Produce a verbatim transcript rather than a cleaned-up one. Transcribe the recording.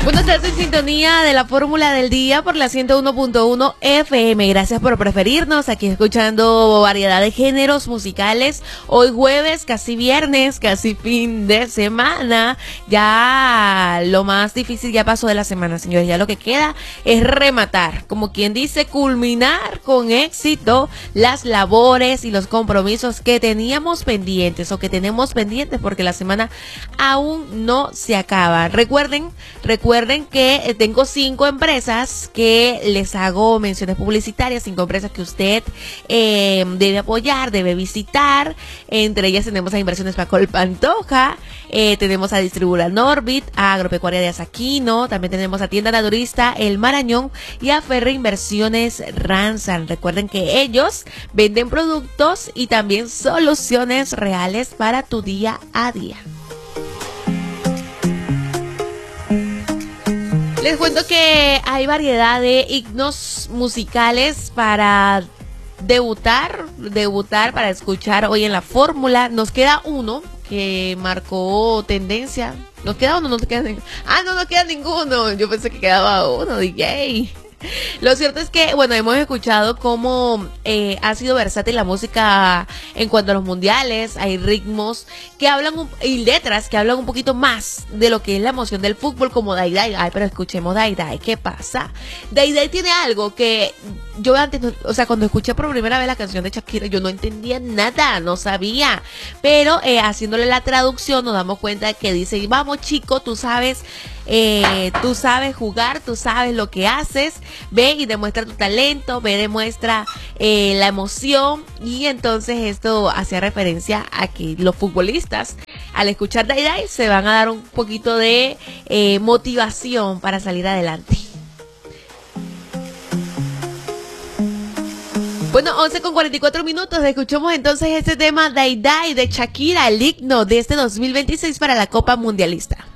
Bueno, estás en sintonía de la fórmula del día por la ciento uno punto uno F M. Gracias por preferirnos aquí escuchando variedad de géneros musicales. Hoy jueves, casi viernes, casi fin de semana. Ya lo más difícil ya pasó de la semana, señores. Ya lo que queda es rematar, como quien dice, culminar con éxito las labores y los compromisos que teníamos pendientes o que tenemos pendientes, porque la semana aún no se acaba. Recuerden, recuerden Recuerden que tengo cinco empresas que les hago menciones publicitarias, cinco empresas que usted eh, debe apoyar, debe visitar. Entre ellas tenemos a Inversiones Pacol Pantoja, eh, tenemos a Distribuidora Norbit, a Agropecuaria de Azaquino, también tenemos a Tienda Naturista El Marañón y a Ferre Inversiones Ransan. Recuerden que ellos venden productos y también soluciones reales para tu día a día. Les cuento que hay variedad de himnos musicales para debutar, debutar para escuchar hoy en la fórmula. Nos queda uno que marcó tendencia. ¿Nos queda uno? No nos queda ninguno. Ah, no nos queda ninguno. Yo pensé que quedaba uno, D J. Lo cierto es que, bueno, hemos escuchado cómo eh, ha sido versátil la música en cuanto a los mundiales. Hay ritmos que hablan un, y letras que hablan un poquito más de lo que es la emoción del fútbol, como Dai Dai. Ay, pero escuchemos Dai Dai, ¿qué pasa? Dai Dai tiene algo que yo antes, no, o sea, cuando escuché por primera vez la canción de Shakira, yo no entendía nada, no sabía. Pero eh, haciéndole la traducción nos damos cuenta que dice, vamos chico, tú sabes... Eh, tú sabes jugar, tú sabes lo que haces, ve y demuestra tu talento, ve, demuestra eh, la emoción. Y entonces esto hacía referencia a que los futbolistas al escuchar Dai Dai se van a dar un poquito de eh, motivación para salir adelante. Bueno, once con cuarenta y cuatro minutos, escuchamos entonces este tema Dai Dai de Shakira, el himno de este dos mil veintiséis para la Copa Mundialista.